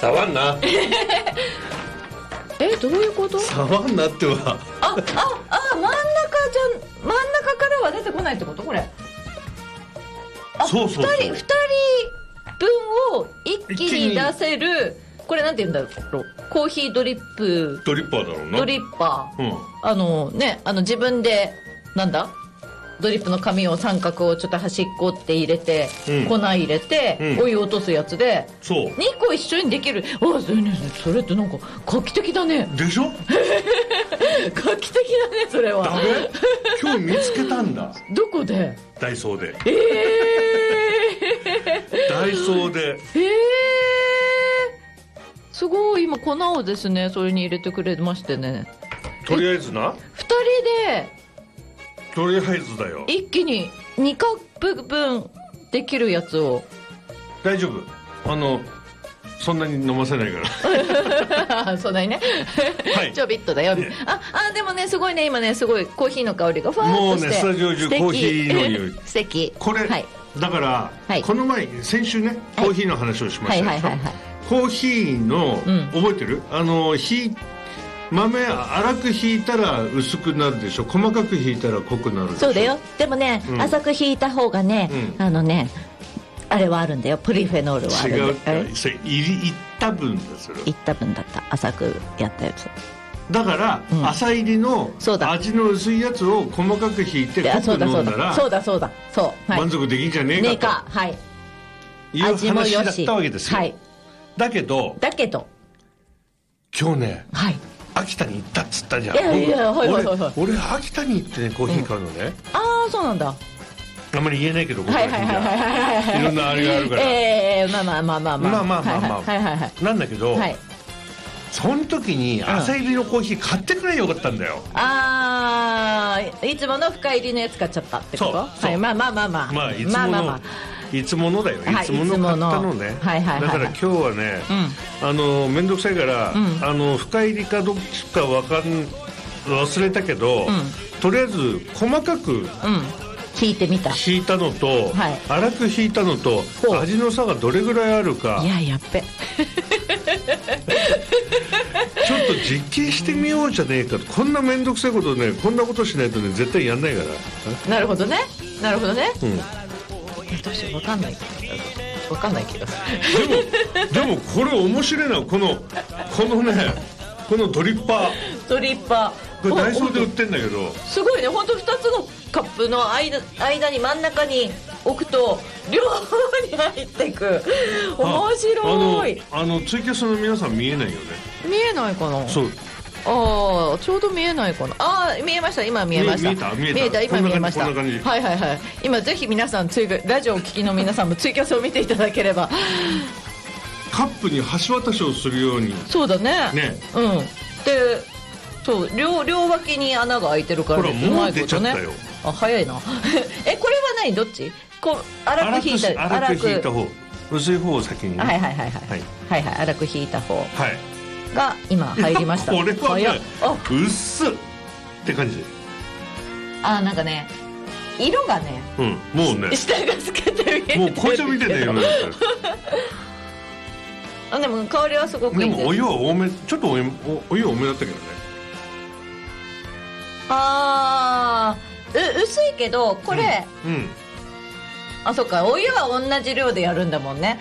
触んなどういうこと？ 触んなっては真ん中からは出てこないってこと？これそう 2人分を一気に出せる。これなんて言うんだろう、コーヒードリッパーだろうな。ドリッパー、自分でドリップの紙を三角をちょっと端っこって入れて、粉入れて、お湯落とすやつで2個一緒にできる。それってなんか画期的だね。 でしょ画期的だねそれは。 ダメ？今日見つけたんだ。 どこで？ ダイソーで。ダイソーで。 すごい。今粉をですねそれに入れてくれましてね。 とりあえずな。2 人で。 とりあえずだよ。 一気に2カップ分できるやつを。 大丈夫。そんなに飲ませないからそんなにね、はい、ちょびっとだよ。でもねすごいね今ねすごいコーヒーの香りがファーッとして、もうねスタジオ中コーヒーの匂い素敵。 これ、はい、だから、はい、この前先週ねコーヒーの話をしましたでしょ。コーヒーの、覚えてる？豆粗くひいたら薄くなるでしょ。細かくひいたら濃くなるでしょ。 そうだよ。でもね、浅くひいた方がね、あれはあるんだよ。ポリフェノールはあるんだよ。 違う。それいった分ですよ。 いった分だった。浅くやったやつだから、浅入りの味の薄いやつを細かくひいて濃く飲んだらそう、 満足できんじゃねえかという話だったわけですよ。だけど今日ね、秋田に行ったっつったじゃん。俺秋田に行ってねコーヒー買うのね。 そうなんだ。 あんまり言えないけどいろんなあれがあるからまあなんだけど、その時に朝入りのコーヒー買ってくれよかったんだよ。 いつもの深入りのやつ買っちゃったってこと？ いつものだよ。いつもの買ったのね。だから今日はね、めんどくさいから、深入りかどっちか忘れたけど、とりあえず細かく引いてみた。 引いたのと、粗く引いたのと味の差がどれぐらいあるか。 やっべちょっと実験してみようじゃねえかと。こんなめんどくさいことね、こんなことしないとね絶対やんないから。 なるほどね。どうしよう、分かんない気がする。でもこれ面白いな。このねこのドリッパーこれダイソーで売ってんだけど、 すごいね。本当2つのカップの間に真ん中に置くと両方に入っていく。面白い。 ツイキャスの皆さん見えないよね。 見えないかな。 そう、 ちょうど見えないかな。見えました。今見えました。見えた。今見えました。今ぜひ皆さんラジオを聞きの皆さんもツイキャスを見ていただければカップに橋渡しをするように。 そうだね。でそう、両脇に穴が開いてるから、 もう出ちゃったよ。 早いなこれは何？どっち？粗く引いた方、薄い方を先にね。 粗く引いた方が今入りました。 これはね薄っって感じ。 なんかね色がね、 もうね下が透けて見えてる。 もうこいつを見てねでも香りはすごくいいです。 でもお湯は多め、ちょっとお湯多めだったけどね。 薄いけどこれ、そうか、お湯は同じ量でやるんだもんね。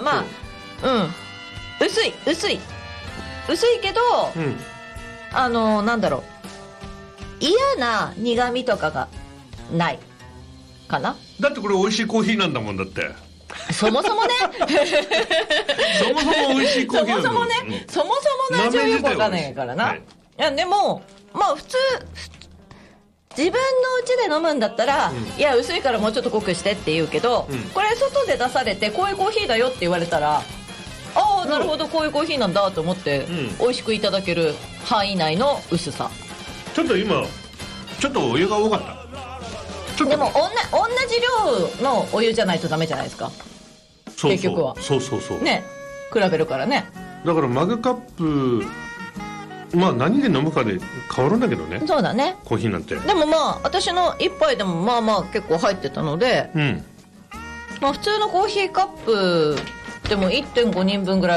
薄いけど、なんだろう、嫌な苦味とかがないかな。 だってこれ美味しいコーヒーなんだもん。だってそもそもねそもそも美味しいコーヒーなんだもん。 そもそもの味はよくわかんないからな。いやでも普通自分の家で飲むんだったら、いや薄いからもうちょっと濃くしてって言うけど、これ外で出されてこういうコーヒーだよって言われたら、なるほどこういうコーヒーなんだと思って、美味しくいただける範囲内の薄さ。 ちょっと今ちょっとお湯が多かった。 でも同じ量のお湯じゃないとダメじゃないですか。結局はそうね、比べるからね。 だからマグカップ何で飲むかで変わるんだけどね。 そうだね。 コーヒーなんて。 でも私の一杯でも結構入ってたので、普通のコーヒーカップでも 1.5 人分ぐらい